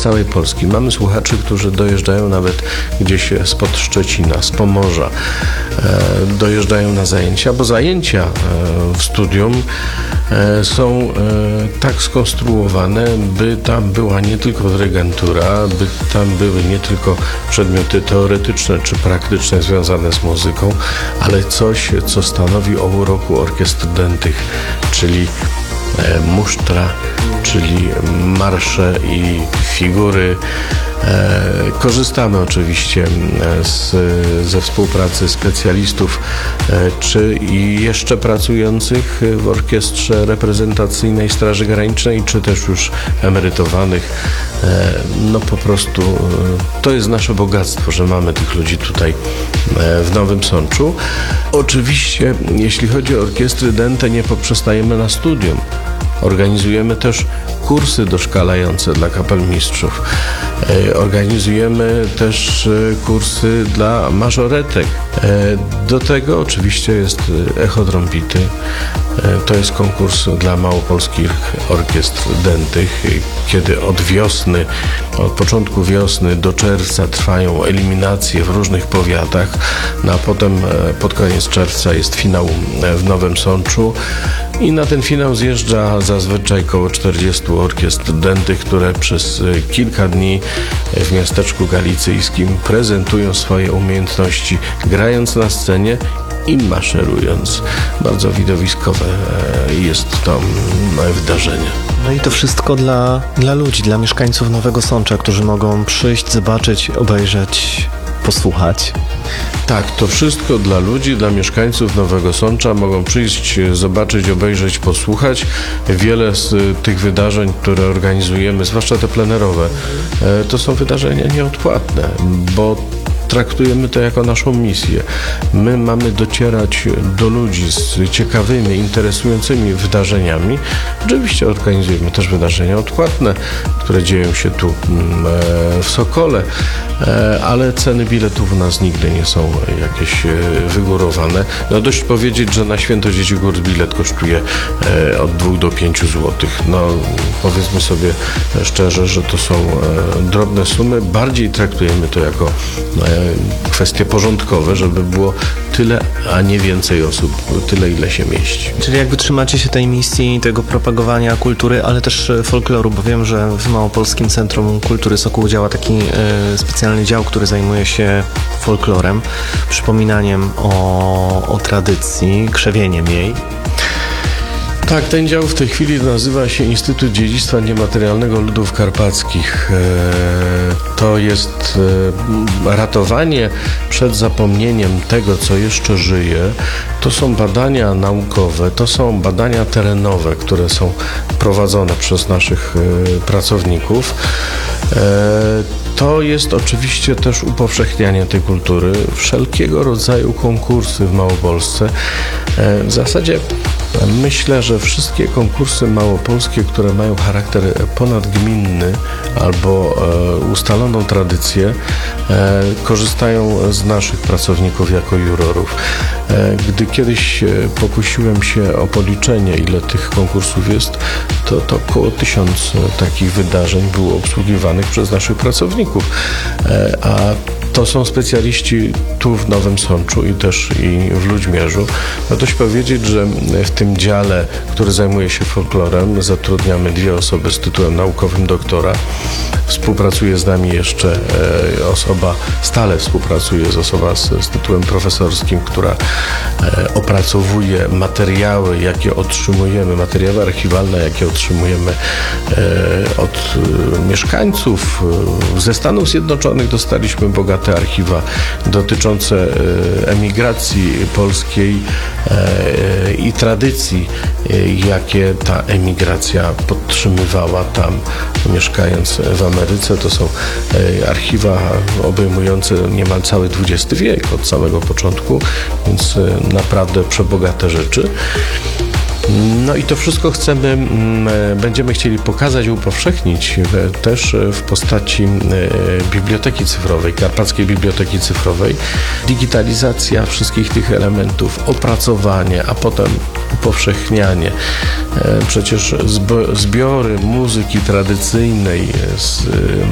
całej Polski. Mamy słuchaczy, którzy dojeżdżają nawet gdzieś spod Szczecina, z Pomorza. Dojeżdżają na zajęcia, bo zajęcia w studium są tak skonstruowane, by tam była nie tylko dyrygentura, by tam były nie tylko przedmioty teoretyczne czy praktyczne związane z muzyką, ale coś, co stanowi o uroku orkiestr dętych, czyli musztra, czyli marsze i figury. Korzystamy oczywiście ze współpracy specjalistów, czy i jeszcze pracujących w orkiestrze reprezentacyjnej Straży Granicznej, czy też już emerytowanych. No po prostu to jest nasze bogactwo, że mamy tych ludzi tutaj w Nowym Sączu. Oczywiście, jeśli chodzi o orkiestry dęte, nie poprzestajemy na studium. Organizujemy też kursy doszkalające dla kapelmistrzów. Organizujemy też kursy dla mażoretek. Do tego oczywiście jest Echo Trąbity. To jest konkurs dla małopolskich orkiestr dętych, kiedy od początku wiosny do czerwca trwają eliminacje w różnych powiatach, no a potem pod koniec czerwca jest finał w Nowym Sączu i na ten finał zjeżdża zazwyczaj około 40 orkiestr dętych, które przez kilka dni w miasteczku galicyjskim prezentują swoje umiejętności, grając na scenie i maszerując. Bardzo widowiskowe jest to wydarzenie. No i to wszystko dla ludzi, dla mieszkańców Nowego Sącza, którzy mogą przyjść, zobaczyć, obejrzeć, posłuchać. Tak, to wszystko dla ludzi, dla mieszkańców Nowego Sącza. Mogą przyjść, zobaczyć, obejrzeć, posłuchać. Wiele z tych wydarzeń, które organizujemy, zwłaszcza te plenerowe, to są wydarzenia nieodpłatne, bo traktujemy to jako naszą misję. My mamy docierać do ludzi z ciekawymi, interesującymi wydarzeniami. Oczywiście organizujemy też wydarzenia odpłatne, które dzieją się tu w Sokole, ale ceny biletów u nas nigdy nie są jakieś wygórowane. No dość powiedzieć, że na Święto Dzieci Gór bilet kosztuje od 2 do 5 złotych. No powiedzmy sobie szczerze, że to są drobne sumy. Bardziej traktujemy to jako kwestie porządkowe, żeby było tyle, a nie więcej osób, tyle ile się mieści. Czyli jakby trzymacie się tej misji, tego propagowania kultury, ale też folkloru, bo wiem, że w Małopolskim Centrum Kultury Sokół działa taki specjalny dział, który zajmuje się folklorem, przypominaniem o tradycji, krzewieniem jej. Tak, ten dział w tej chwili nazywa się Instytut Dziedzictwa Niematerialnego Ludów Karpackich. To jest ratowanie przed zapomnieniem tego, co jeszcze żyje. To są badania naukowe, to są badania terenowe, które są prowadzone przez naszych pracowników. To jest oczywiście też upowszechnianie tej kultury, wszelkiego rodzaju konkursy w Małopolsce. W zasadzie myślę, że wszystkie konkursy małopolskie, które mają charakter ponadgminny albo ustaloną tradycję, korzystają z naszych pracowników jako jurorów. Gdy kiedyś pokusiłem się o policzenie, ile tych konkursów jest, to około 1000 takich wydarzeń było obsługiwanych przez naszych pracowników. A to są specjaliści tu w Nowym Sączu i też w Ludźmierzu. No dość powiedzieć, że w tym dziale, który zajmuje się folklorem, zatrudniamy 2 osoby z tytułem naukowym doktora. Współpracuje z nami jeszcze stale współpracuje osoba z tytułem profesorskim, która opracowuje materiały, jakie otrzymujemy, materiały archiwalne, jakie otrzymujemy od mieszkańców. Ze Stanów Zjednoczonych dostaliśmy bogate archiwa dotyczące emigracji polskiej i tradycji, jakie ta emigracja podtrzymywała tam, mieszkając w Ameryce. To są archiwa obejmujące niemal cały XX wiek, od samego początku, więc naprawdę przebogate rzeczy. No i to wszystko będziemy chcieli pokazać i upowszechnić też w postaci biblioteki cyfrowej, Karpackiej Biblioteki Cyfrowej. Digitalizacja wszystkich tych elementów, opracowanie, a potem upowszechnianie. Przecież zbiory muzyki tradycyjnej z